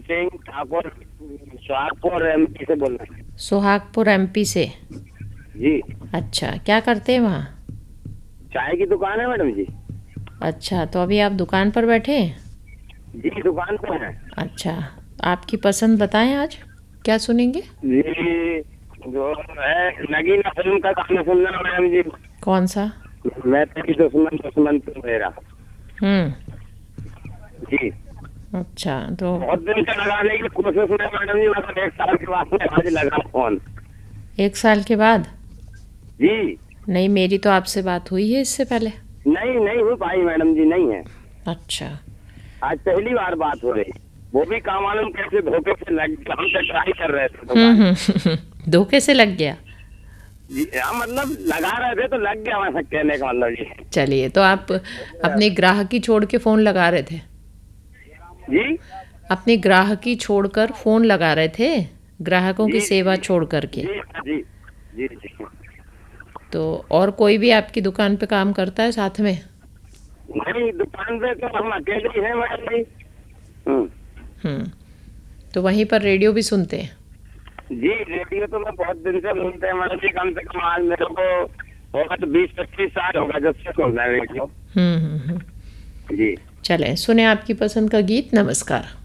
Singh Thakur, Suhagpur MP से बोल रहे हैं। सुहागपुर एमपी से। जी, अच्छा, क्या करते हैं वहाँ? चाय की दुकान है मैडम जी। अच्छा, तो अभी आप दुकान पर बैठे हैं? जी, दुकान पर है। अच्छा, आपकी पसंद बताएं, आज क्या सुनेंगे? जी, जो है नगीना फिल्म का गाना सुनना है मैडम जी। कौन सा? मैं तेरी दुश्मन दुश्मन तू मेरा। हम्म। जी, अच्छा, तो बहुत दिन से लगाने की कोशिश में मैडम जी, मतलब 1 साल के बाद में आज लगा फोन। 1 साल के बाद? जी, नहीं, मेरी तो आपसे बात हुई है इससे पहले। नहीं नहीं हो पाई मैडम जी, नहीं है। अच्छा। आज पहली बार बात हो रही। वो भी काम मालूम कैसे धोखे से लग गया, हम तो ट्राई कर रहे थे दुकान। धोखे से लग गया। जी हाँ, मतलब लगा रहे थे तो लग गया, वैसा कहने का मतलब जी। चलिए, तो आप अपनी ग्राहकी छोड़ के फ़ोन लगा रहे थे? जी अपनी ग्राहकी छोड़कर फ़ोन लगा रहे थे, ग्राहकों की जी सेवा जी छोड़ कर के। जी जी जी जी। तो और कोई भी आपकी दुकान पे काम करता है साथ में? नहीं, दुकान पे तो हम अकेले ही हैं मैडम जी। हम्म। हम्म। तो वहीं पर रेडियो भी सुनते हैं? जी, रेडियो तो मैं बहुत दिन से सुनते हैं मैडम जी, कम से कम आज मेरे को होगा तो 20-25 साल होगा जब से सुन रहे हैं रेडियो। हम्म। जी, चलें, सुने आपकी पसंद का गीत। नमस्कार।